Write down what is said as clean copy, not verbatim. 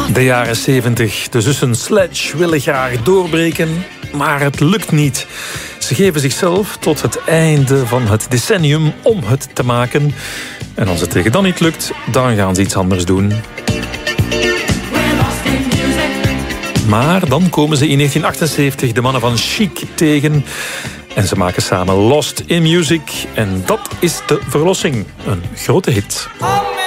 De jaren 70. De zussen Sledge willen graag doorbreken, maar het lukt niet. Ze geven zichzelf tot het einde van het decennium om het te maken. En als het tegen dan niet lukt, dan gaan ze iets anders doen. Maar dan komen ze in 1978 de mannen van Chic tegen. En ze maken samen Lost in Music. En dat is de verlossing. Een grote hit.